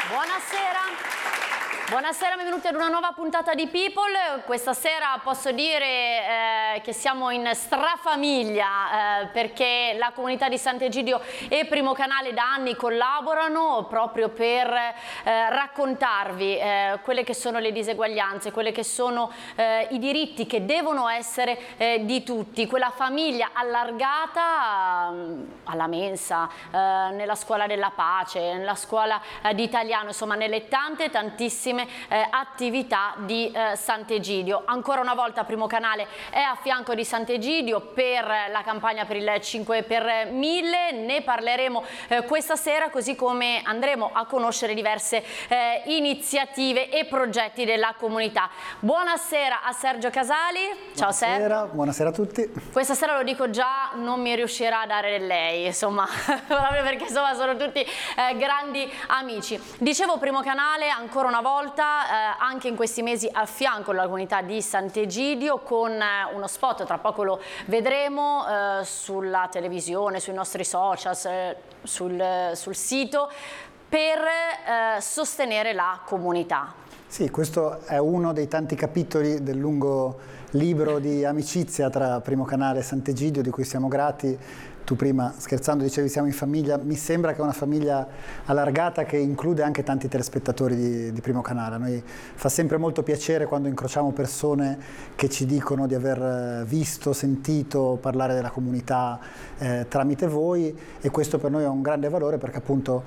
Buonasera. Buonasera, benvenuti ad una nuova puntata di People. Questa sera posso dire che siamo in strafamiglia perché la comunità di Sant'Egidio e Primo Canale da anni collaborano proprio per raccontarvi quelle che sono le diseguaglianze, quelle che sono i diritti che devono essere di tutti, quella famiglia allargata alla mensa, nella scuola della pace, nella scuola di italiano, insomma nelle tantissime attività di Sant'Egidio. Ancora una volta Primo Canale è a fianco di Sant'Egidio per la campagna per il 5 per 1000, ne parleremo questa sera, così come andremo a conoscere diverse iniziative e progetti della comunità. Buonasera a Sergio Casali. Ciao Sergio. Buonasera a tutti. Questa sera lo dico già, non mi riuscirà a dare del lei, insomma, proprio perché insomma sono tutti grandi amici. Dicevo Primo Canale ancora una volta anche in questi mesi a fianco della comunità di Sant'Egidio con uno spot, tra poco lo vedremo sulla televisione, sui nostri social, sul sito, per sostenere la comunità. Sì, questo è uno dei tanti capitoli del lungo libro di amicizia tra Primo Canale e Sant'Egidio, di cui siamo grati. Tu prima, scherzando, dicevi siamo in famiglia. Mi sembra che è una famiglia allargata che include anche tanti telespettatori di Primo Canale. A noi fa sempre molto piacere quando incrociamo persone che ci dicono di aver visto, sentito parlare della comunità tramite voi, e questo per noi è un grande valore perché appunto